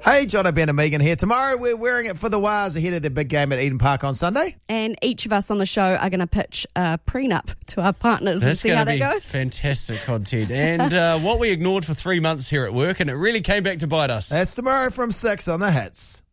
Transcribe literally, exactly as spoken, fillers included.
Hey, John, Ben and Megan here. Tomorrow we're wearing it for the Wires ahead of the big game at Eden Park on Sunday. And each of us on the show are going to pitch a prenup to our partners That's and see how that be goes. Fantastic content. And uh, what we ignored for three months here at work, and it really came back to bite us. That's tomorrow from six on The Hits.